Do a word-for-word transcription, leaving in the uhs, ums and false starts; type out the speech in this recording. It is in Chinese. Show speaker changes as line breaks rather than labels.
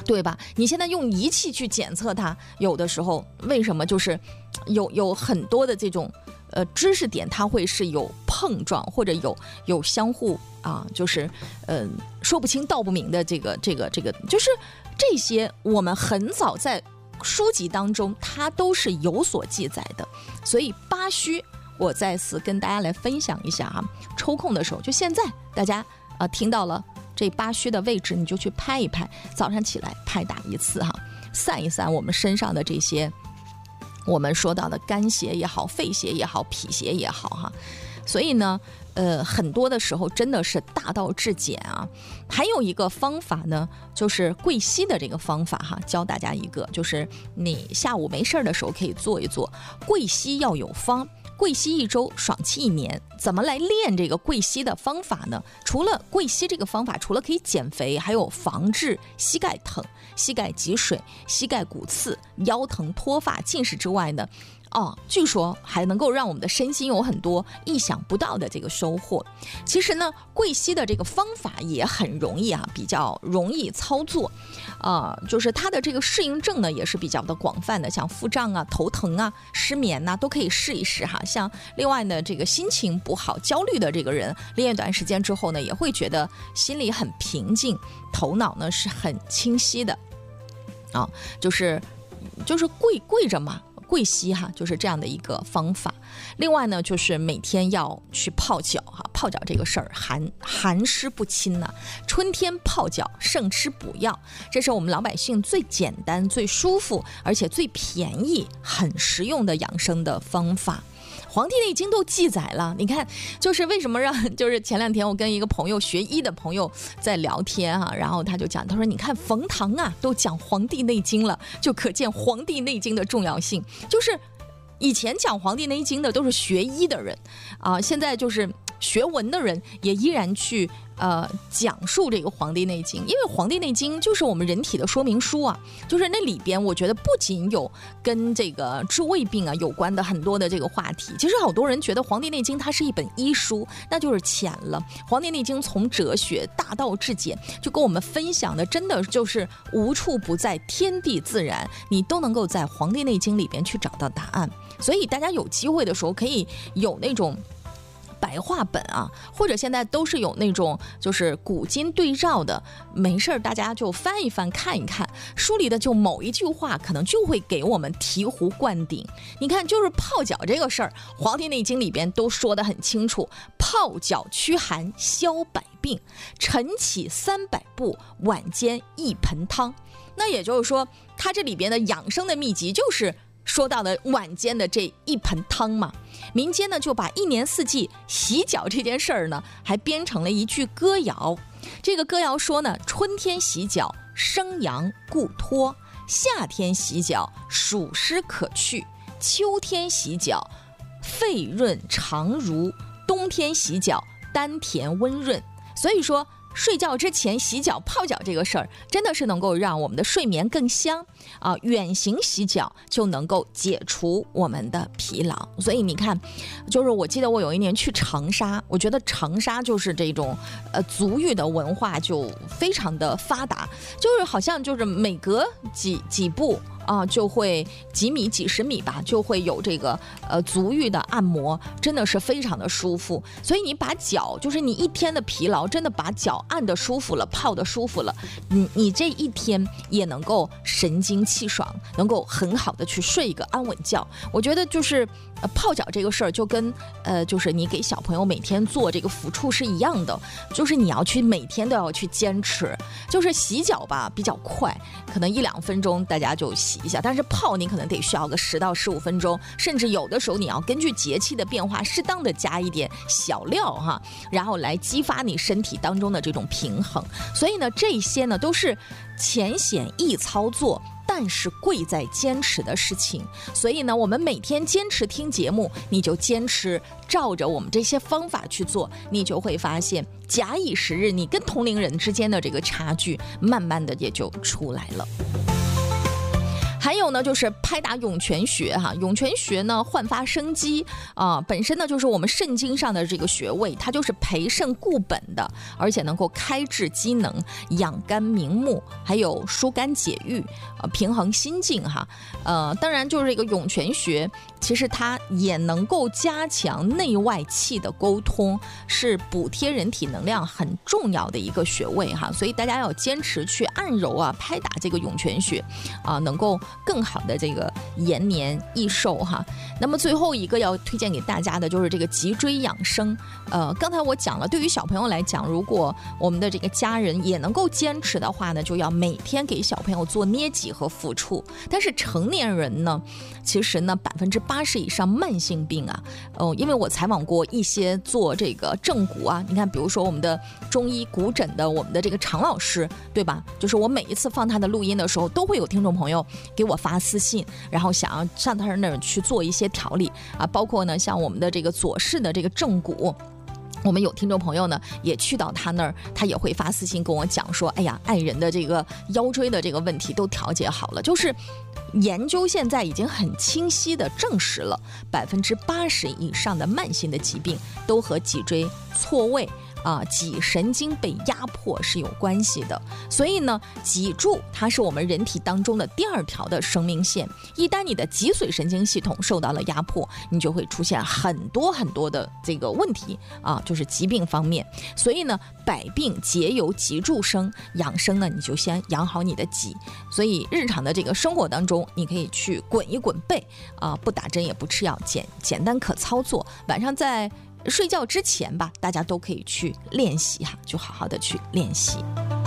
对吧？你现在用仪器去检测它，有的时候为什么就是有有很多的这种呃知识点，它会是有碰撞或者有有相互啊，就是呃说不清道不明的这个这个这个，就是这些我们很早在书籍当中它都是有所记载的。所以八虚我再次跟大家来分享一下啊，抽空的时候就现在大家呃听到了这八虚的位置，你就去拍一拍，早上起来拍打一次哈，散一散我们身上的这些我们说到的肝邪也好，肺邪也好，脾邪也好哈。所以呢呃，很多的时候真的是大道至简啊。还有一个方法呢，就是桂溪的这个方法哈，教大家一个，就是你下午没事的时候可以做一做。桂溪要有方，桂溪一周，爽气一年。怎么来练这个桂溪的方法呢？除了桂溪这个方法，除了可以减肥，还有防治膝盖疼、膝盖积水、膝盖骨刺、腰疼、脱发、近视之外呢，哦，据说还能够让我们的身心有很多意想不到的这个收获。其实呢，桂溪的这个方法也很容易啊，比较容易操作，呃，就是它的这个适应症呢也是比较的广泛的，像腹胀啊、头疼啊、失眠呐、啊，都可以试一试哈。像另外呢，这个心情不好、焦虑的这个人，练一段时间之后呢，也会觉得心里很平静，头脑呢是很清晰的，啊，就是就是跪跪着嘛。桂溪哈，就是这样的一个方法。另外呢，就是每天要去泡脚哈，泡脚这个事儿寒寒湿不侵呐、啊，春天泡脚胜吃补药，这是我们老百姓最简单、最舒服，而且最便宜、很实用的养生的方法。《黄帝内经》都记载了，你看，就是为什么让，就是前两天我跟一个朋友学医的朋友在聊天啊，然后他就讲，他说你看冯唐啊都讲《黄帝内经》了，就可见《黄帝内经》的重要性。就是以前讲《黄帝内经》的都是学医的人啊、呃，现在就是学文的人也依然去呃讲述这个《黄帝内经》，因为《黄帝内经》就是我们人体的说明书啊，就是那里边我觉得不仅有跟这个治胃病啊有关的很多的这个话题，其实好多人觉得《黄帝内经》它是一本医书，那就是浅了。《黄帝内经》从哲学大道至简，就跟我们分享的真的就是无处不在，天地自然，你都能够在《黄帝内经》里边去找到答案。所以大家有机会的时候可以有那种白话本啊，或者现在都是有那种就是古今对照的，没事大家就翻一翻看一看，书里的就某一句话可能就会给我们醍醐灌顶。你看，就是泡脚这个事儿，《黄帝内经》里边都说得很清楚，泡脚驱寒消百病，晨起三百步，晚间一盆汤。那也就是说，它这里边的养生的秘籍就是说到的晚间的这一盆汤嘛。民间呢就把一年四季洗脚这件事儿呢还编成了一句歌谣。这个歌谣说呢，春天洗脚生阳固脱，夏天洗脚暑湿可去，秋天洗脚肺润肠濡，冬天洗脚丹田温润。所以说睡觉之前洗脚泡脚这个事儿，真的是能够让我们的睡眠更香啊、呃！远行洗脚就能够解除我们的疲劳。所以你看，就是我记得我有一年去长沙，我觉得长沙就是这种呃足浴的文化就非常的发达，就是好像就是每隔几几步啊、呃，就会几米几十米吧，就会有这个呃足浴的按摩，真的是非常的舒服。所以你把脚，就是你一天的疲劳，真的把脚按得舒服了，泡得舒服了，你你这一天也能够神清气爽，能够很好的去睡一个安稳觉。我觉得就是呃泡脚这个事儿，就跟呃就是你给小朋友每天做这个抚触是一样的，就是你要去每天都要去坚持。就是洗脚吧比较快，可能一两分钟大家就洗一下，但是泡你可能得需要个十到十五分钟，甚至有的时候你要根据节气的变化，适当的加一点小料哈，然后来激发你身体当中的这种平衡。所以呢，这些呢都是浅显易操作，但是贵在坚持的事情。所以呢，我们每天坚持听节目，你就坚持照着我们这些方法去做，你就会发现假以时日，你跟同龄人之间的这个差距慢慢的也就出来了。 还有呢，就是拍打涌泉穴哈，涌泉穴呢焕发生机啊，本身呢就是我们肾经上的这个穴位，它就是培肾固本的，而且能够开治机能、养肝明目，还有疏肝解郁、呃平衡心境哈。呃，当然就是这个涌泉穴，其实它也能够加强内外气的沟通，是补贴人体能量很重要的一个穴位哈，所以大家要坚持去按揉啊、拍打这个涌泉穴啊，能够更好的这个延年益寿哈。那么最后一个要推荐给大家的就是这个脊椎养生。呃，刚才我讲了，对于小朋友来讲，如果我们的这个家人也能够坚持的话呢，就要每天给小朋友做捏脊和抚触。但是成年人呢，其实呢百分之八十以上慢性病啊，哦、呃，因为我采访过一些做这个正骨啊，你看，比如说我们的中医骨诊的我们的这个常老师，对吧？就是我每一次放他的录音的时候，都会有听众朋友给我发私信，然后想要上他那儿去做一些调理啊，包括呢像我们的这个左氏的这个正骨。我们有听众朋友呢，也去到他那儿，他也会发私信跟我讲说，哎呀，爱人的这个腰椎的这个问题都调节好了，就是研究现在已经很清晰的证实了，百分之八十以上的慢性的疾病都和脊椎错位啊、脊神经被压迫是有关系的。所以呢，脊柱它是我们人体当中的第二条的生命线，一旦你的脊髓神经系统受到了压迫，你就会出现很多很多的这个问题啊，就是疾病方面。所以呢，百病皆由脊柱生，养生呢你就先养好你的脊。所以日常的这个生活当中，你可以去滚一滚背啊，不打针也不吃药，简简单可操作。晚上在睡觉之前吧，大家都可以去练习哈，就好好的去练习。